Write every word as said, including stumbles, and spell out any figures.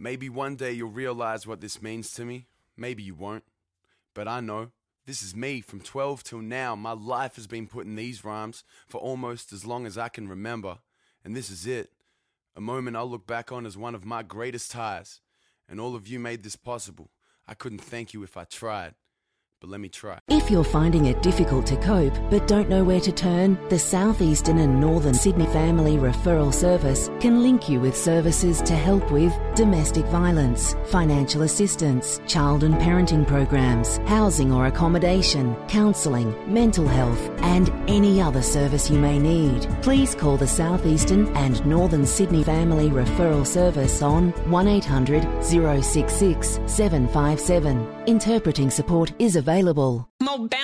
Maybe one day you'll realize what this means to me. Maybe you won't. But I know. This is me. From twelve till now, my life has been put in these rhymes for almost as long as I can remember. And this is it. A moment I'll look back on as one of my greatest highs. And all of you made this possible. I couldn't thank you if I tried. But let me try. If you're finding it difficult to cope but don't know where to turn, the Southeastern and Northern Sydney Family Referral Service can link you with services to help with domestic violence, financial assistance, child and parenting programs, housing or accommodation, counselling, mental health and any other service you may need. Please call the Southeastern and Northern Sydney Family Referral Service on one eight hundred, oh six six, seven five seven. Interpreting support is available.